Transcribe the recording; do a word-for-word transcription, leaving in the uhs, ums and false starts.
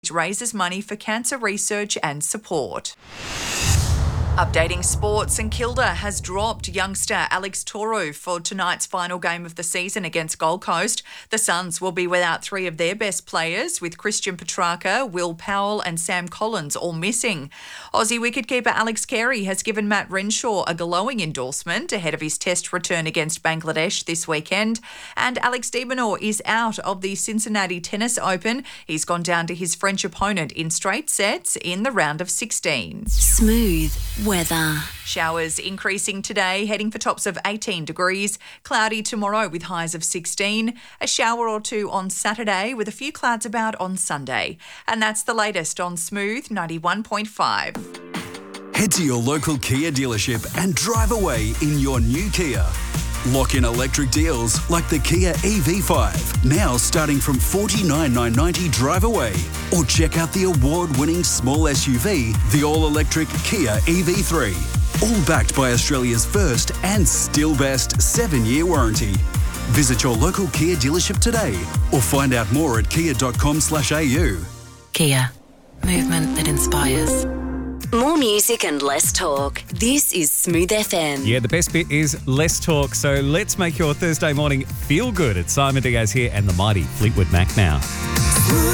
which raises money for cancer research and support. Updating sports, St Kilda has dropped youngster Alex Toru for tonight's final game of the season against Gold Coast. The Suns will be without three of their best players, with Christian Petrarca, Will Powell and Sam Collins all missing. Aussie wicketkeeper Alex Carey has given Matt Renshaw a glowing endorsement ahead of his test return against Bangladesh this weekend. And Alex de Minaur is out of the Cincinnati Tennis Open. He's gone down to his French opponent in straight sets in the round of sixteen. Smooth weather. Showers increasing today, heading for tops of eighteen degrees. Cloudy tomorrow with highs of sixteen. A shower or two on Saturday with a few clouds about on Sunday. And that's the latest on Smooth ninety-one point five. Head to your local Kia dealership and drive away in your new Kia. Lock in electric deals like the Kia E V five, now starting from forty-nine thousand nine hundred ninety drive away. Or check out the award-winning small S U V, the all-electric Kia E V three. All backed by Australia's first and still best seven-year warranty. Visit your local Kia dealership today or find out more at kia.com slash au. Kia. Movement that inspires. More music and less talk. This is Smooth F M. Yeah, the best bit is less talk. So let's make your Thursday morning feel good. It's Simon Diaz here and the mighty Fleetwood Mac now.